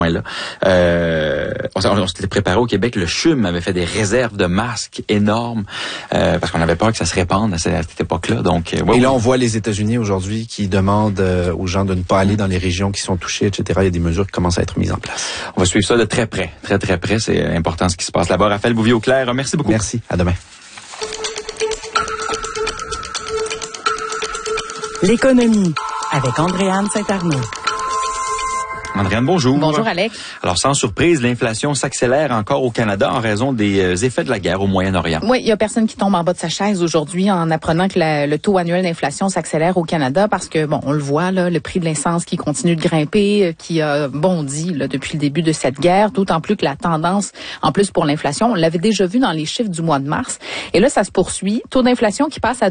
Là. On s'était préparé au Québec. Le CHUM avait fait des réserves de masques énormes parce qu'on avait peur que ça se répande à cette époque-là. Donc, et là, on voit les États-Unis aujourd'hui qui demandent aux gens de ne pas aller dans les régions qui sont touchées, etc. Il y a des mesures qui commencent à être mises en place. On va suivre ça de très près. Très, très près. C'est important ce qui se passe là-bas. Raphaël Bouvier-Auclair, merci beaucoup. Merci. À demain. L'économie avec Andréane Saint-Arnaud. Andréane, bonjour. Bonjour, Alex. Alors, sans surprise, l'inflation s'accélère encore au Canada en raison des effets de la guerre au Moyen-Orient. Oui, il y a personne qui tombe en bas de sa chaise aujourd'hui en apprenant que le taux annuel d'inflation s'accélère au Canada parce que, bon, on le voit, là, le prix de l'essence qui continue de grimper, qui a bondi là, depuis le début de cette guerre, d'autant plus que la tendance, en plus pour l'inflation, on l'avait déjà vu dans les chiffres du mois de mars. Et là, ça se poursuit. Taux d'inflation qui passe à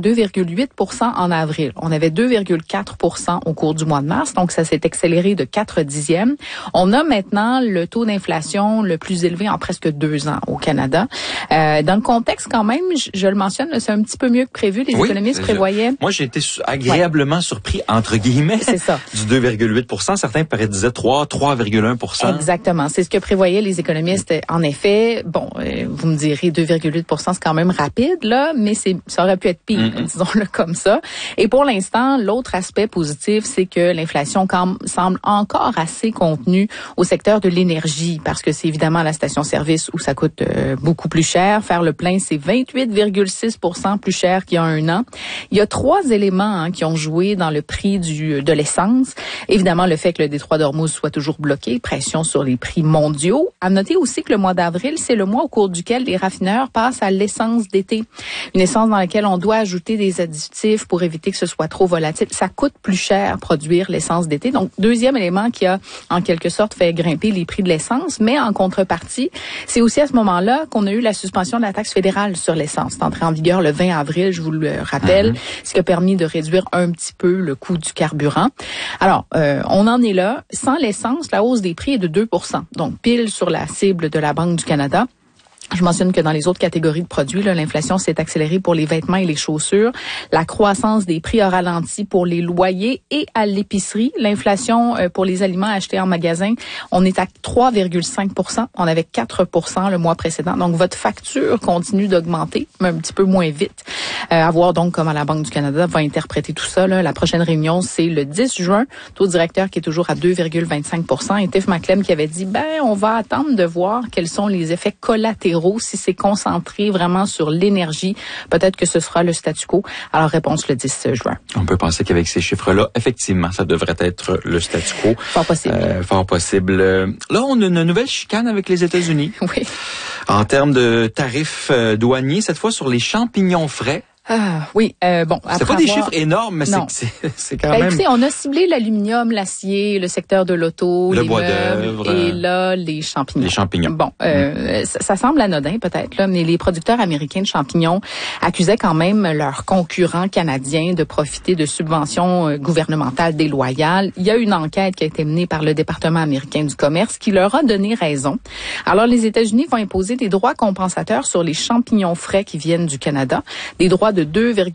2,8 % en avril. On avait 2,4 % au cours du mois de mars, donc ça s'est accéléré de 4 dixièmes. On a maintenant le taux d'inflation le plus élevé en presque 2 ans au Canada. Dans le contexte, quand même, je le mentionne, c'est un petit peu mieux que prévu. Les économistes prévoyaient... Moi, j'ai été agréablement surpris, entre guillemets, c'est ça. Du 2,8 %. Certains disaient 3,1 %. Exactement. C'est ce que prévoyaient les économistes. En effet, bon, vous me direz 2,8 % c'est quand même rapide, là, mais ça aurait pu être pire, disons-le comme ça. Et pour l'instant, l'autre aspect positif, c'est que l'inflation semble encore assez contenu au secteur de l'énergie parce que c'est évidemment la station-service où ça coûte beaucoup plus cher. Faire le plein, c'est 28,6 % plus cher qu'il y a un an. Il y a 3 éléments qui ont joué dans le prix de l'essence. Évidemment, le fait que le détroit d'Ormuz soit toujours bloqué, pression sur les prix mondiaux. À noter aussi que le mois d'avril, c'est le mois au cours duquel les raffineurs passent à l'essence d'été. Une essence dans laquelle on doit ajouter des additifs pour éviter que ce soit trop volatile. Ça coûte plus cher produire l'essence d'été. Donc, deuxième élément qui a en quelque sorte fait grimper les prix de l'essence, mais en contrepartie, c'est aussi à ce moment-là qu'on a eu la suspension de la taxe fédérale sur l'essence. C'est entré en vigueur le 20 avril, je vous le rappelle, ce qui a permis de réduire un petit peu le coût du carburant. Alors, on en est là. Sans l'essence, la hausse des prix est de 2 %. Donc, pile sur la cible de la Banque du Canada. Je mentionne que dans les autres catégories de produits, là, l'inflation s'est accélérée pour les vêtements et les chaussures. La croissance des prix a ralenti pour les loyers et à l'épicerie. L'inflation pour les aliments achetés en magasin, on est à 3,5 %. On avait 4 % le mois précédent. Donc, votre facture continue d'augmenter, mais un petit peu moins vite. À voir donc comment la Banque du Canada va interpréter tout ça. Là. La prochaine réunion, c'est le 10 juin. Taux directeur qui est toujours à 2,25 % Et Tiff Macklem qui avait dit, on va attendre de voir quels sont les effets collatéraux si c'est concentré vraiment sur l'énergie, peut-être que ce sera le statu quo. Alors, réponse le 10 juin. On peut penser qu'avec ces chiffres-là, effectivement, ça devrait être le statu quo. Fort possible. Fort possible. Là, on a une nouvelle chicane avec les États-Unis. Oui. En termes de tarifs douaniers, cette fois sur les champignons frais. Oui, c'est pas des chiffres énormes, mais c'est quand même... Écoutez, on a ciblé l'aluminium, l'acier, le secteur de l'auto, le les bois meubles, d'œuvre, et là, les champignons. Les champignons. Bon, ça semble anodin peut-être, là, mais les producteurs américains de champignons accusaient quand même leurs concurrents canadiens de profiter de subventions gouvernementales déloyales. Il y a une enquête qui a été menée par le département américain du commerce qui leur a donné raison. Alors, les États-Unis vont imposer des droits compensateurs sur les champignons frais qui viennent du Canada, des droits de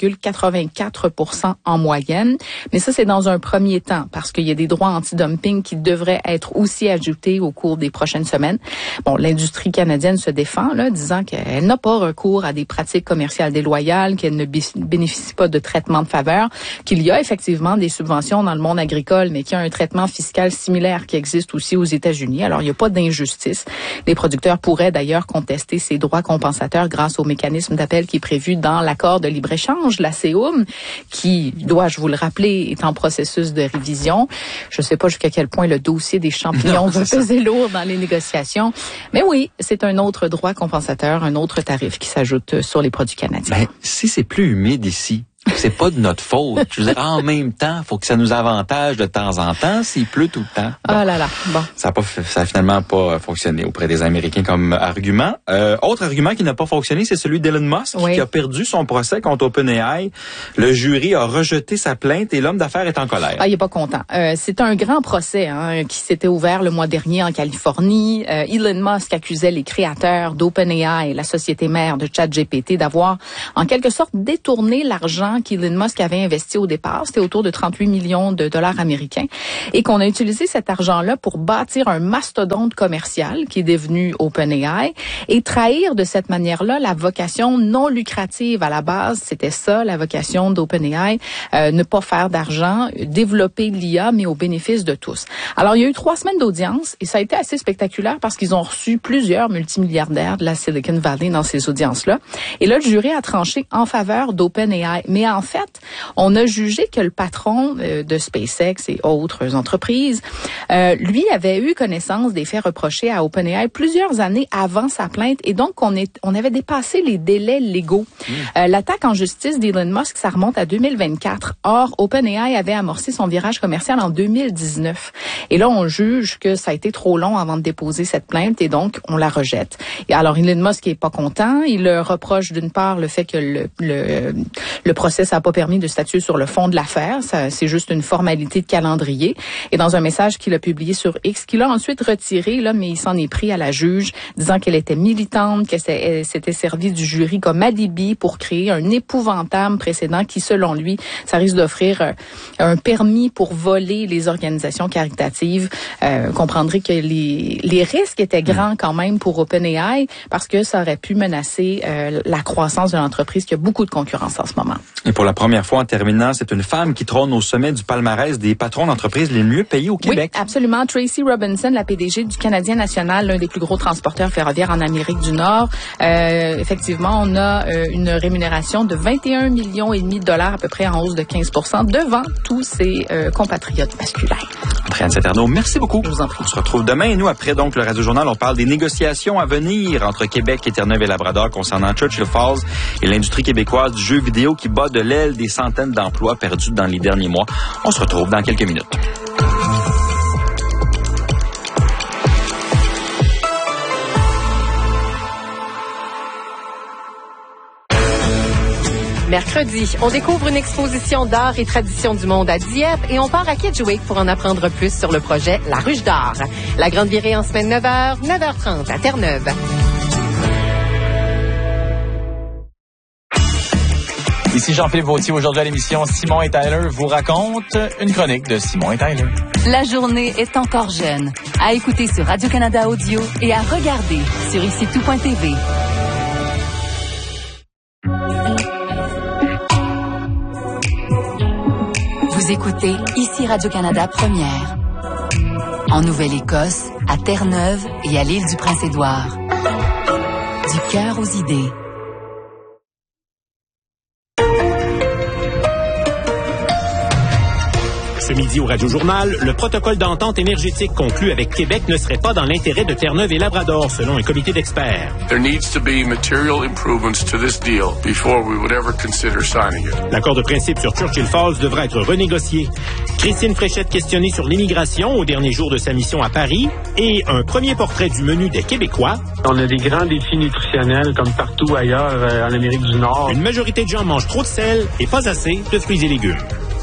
2,84 % en moyenne. Mais ça, c'est dans un premier temps parce qu'il y a des droits anti-dumping qui devraient être aussi ajoutés au cours des prochaines semaines. Bon, l'industrie canadienne se défend, là, disant qu'elle n'a pas recours à des pratiques commerciales déloyales, qu'elle ne bénéficie pas de traitement de faveur, qu'il y a effectivement des subventions dans le monde agricole, mais qu'il y a un traitement fiscal similaire qui existe aussi aux États-Unis. Alors, il n'y a pas d'injustice. Les producteurs pourraient d'ailleurs contester ces droits compensateurs grâce au mécanisme d'appel qui est prévu dans l'accord de libre-échange, la CEUM, qui, dois-je vous le rappeler, est en processus de révision. Je ne sais pas jusqu'à quel point le dossier des champignons va peser lourd dans les négociations. Mais oui, c'est un autre droit compensateur, un autre tarif qui s'ajoute sur les produits canadiens. Si c'est plus humide ici, c'est pas de notre faute. Je veux dire, en même temps, faut que ça nous avantage de temps en temps s'il pleut tout le temps. Bon. Ah là là, bon. Ça a finalement pas fonctionné auprès des Américains comme argument. Autre argument qui n'a pas fonctionné, c'est celui d'Elon Musk qui a perdu son procès contre OpenAI. Le jury a rejeté sa plainte et l'homme d'affaires est en colère. Il est pas content. C'est un grand procès qui s'était ouvert le mois dernier en Californie. Elon Musk accusait les créateurs d'OpenAI, la société mère de ChatGPT, d'avoir en quelque sorte détourné l'argent qu'Elon Musk avait investi au départ. C'était autour de 38 millions de dollars américains. Et qu'on a utilisé cet argent-là pour bâtir un mastodonte commercial qui est devenu OpenAI et trahir de cette manière-là la vocation non lucrative à la base. C'était ça, la vocation d'OpenAI, ne pas faire d'argent, développer l'IA, mais au bénéfice de tous. Alors, il y a eu 3 semaines d'audience et ça a été assez spectaculaire parce qu'ils ont reçu plusieurs multimilliardaires de la Silicon Valley dans ces audiences-là. Et là, le jury a tranché en faveur d'OpenAI. Mais en fait, on a jugé que le patron de SpaceX et autres entreprises, lui avait eu connaissance des faits reprochés à OpenAI plusieurs années avant sa plainte et donc on avait dépassé les délais légaux. L'attaque en justice d'Elon Musk, ça remonte à 2024. Or, OpenAI avait amorcé son virage commercial en 2019. Et là, on juge que ça a été trop long avant de déposer cette plainte et donc on la rejette. Et alors, Elon Musk est pas content. Il reproche d'une part le fait que le procès n'a pas permis de statuer sur le fond de l'affaire. C'est juste une formalité de calendrier. Et dans un message qu'il a publié sur X, qu'il a ensuite retiré, là, mais il s'en est pris à la juge, disant qu'elle était militante, qu'elle s'était servie du jury comme alibi pour créer un épouvantable précédent qui, selon lui, ça risque d'offrir un permis pour voler les organisations caritatives. Comprendrez que les risques étaient grands quand même pour OpenAI parce que ça aurait pu menacer la croissance de l'entreprise qui a beaucoup de concurrence en ce moment. Et pour la première fois, en terminant, c'est une femme qui trône au sommet du palmarès des patrons d'entreprises les mieux payés au Québec. Oui, absolument. Tracy Robinson, la PDG du Canadien National, l'un des plus gros transporteurs ferroviaires en Amérique du Nord. Effectivement, on a une rémunération de 21,5 millions de dollars à peu près en hausse de 15% devant tous ses compatriotes masculins. Andréane Saint-Arnaud, merci beaucoup. Je vous en prie. On se retrouve demain et nous, après donc le Radio Journal, on parle des négociations à venir entre Québec et Terre-Neuve et Labrador concernant Churchill Falls et l'industrie québécoise du jeu vidéo qui bat de l'aile des centaines d'emplois perdus dans les derniers mois. On se retrouve dans quelques minutes. Mercredi, on découvre une exposition d'art et tradition du monde à Dieppe et on part à Kedgewick pour en apprendre plus sur le projet La Ruche d'Art. La Grande Virée en semaine 9h, 9h30 à Terre-Neuve. Ici Jean-Philippe Vautier. Aujourd'hui à l'émission Simon et Tyler vous racontent une chronique de Simon et Tyler. La journée est encore jeune. À écouter sur Radio-Canada Audio et à regarder sur icitout.tv. Vous écoutez ici Radio-Canada Première. En Nouvelle-Écosse, à Terre-Neuve et à l'île du Prince-Édouard. Du cœur aux idées. Ce midi au Radio Journal, le protocole d'entente énergétique conclu avec Québec ne serait pas dans l'intérêt de Terre-Neuve et Labrador, selon un comité d'experts. There needs to be material improvements to this deal before we would ever consider signing it. L'accord de principe sur Churchill Falls devra être renégocié. Christine Fréchette questionnée sur l'immigration au dernier jour de sa mission à Paris et un premier portrait du menu des Québécois. On a des grands défis nutritionnels comme partout ailleurs en Amérique du Nord. Une majorité de gens mangent trop de sel et pas assez de fruits et légumes.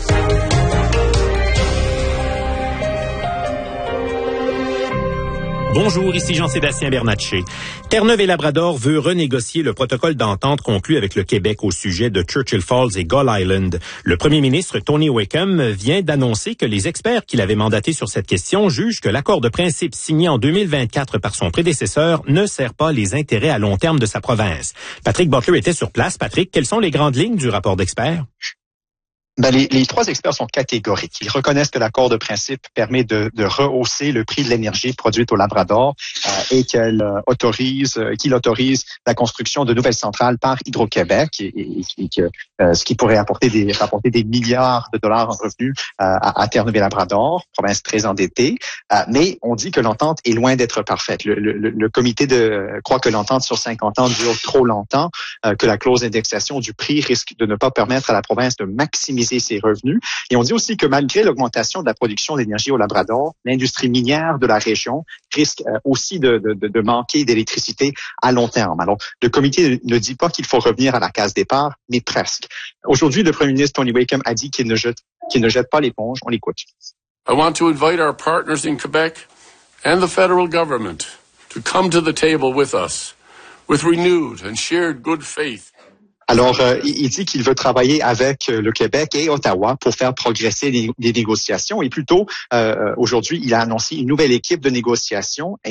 Bonjour, ici Jean-Sébastien Bernatchez. Terre-Neuve et Labrador veut renégocier le protocole d'entente conclu avec le Québec au sujet de Churchill Falls et Gull Island. Le premier ministre Tony Wickham vient d'annoncer que les experts qu'il avait mandatés sur cette question jugent que l'accord de principe signé en 2024 par son prédécesseur ne sert pas les intérêts à long terme de sa province. Patrick Butler était sur place. Patrick, quelles sont les grandes lignes du rapport d'experts? Les 3 experts sont catégoriques. Ils reconnaissent que l'accord de principe permet de rehausser le prix de l'énergie produite au Labrador et qu'il autorise la construction de nouvelles centrales par Hydro-Québec et que ce qui pourrait rapporter des milliards de dollars en revenus à Terre-Neuve et Labrador, province très endettée. Mais on dit que l'entente est loin d'être parfaite. Le comité croit que l'entente sur 50 ans dure trop longtemps, que la clause d'indexation du prix risque de ne pas permettre à la province de maximiser ses revenus. Et on dit aussi que malgré l'augmentation de la production d'énergie au Labrador, l'industrie minière de la région risque aussi de manquer d'électricité à long terme. Alors, le comité ne dit pas qu'il faut revenir à la case départ, mais presque. Aujourd'hui, le premier ministre Tony Wickham a dit qu'il ne jette pas l'éponge. On l'écoute. I want to invite our partners in Quebec and the federal government to come to the table with us with renewed and shared good faith. Alors, il dit qu'il veut travailler avec le Québec et Ottawa pour faire progresser les négociations. Et plutôt, aujourd'hui, il a annoncé une nouvelle équipe de négociation